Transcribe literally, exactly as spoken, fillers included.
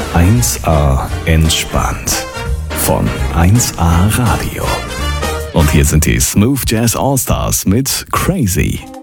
eins A entspannt von eins A Radio. Und hier sind die Smooth Jazz All Stars mit Crazy.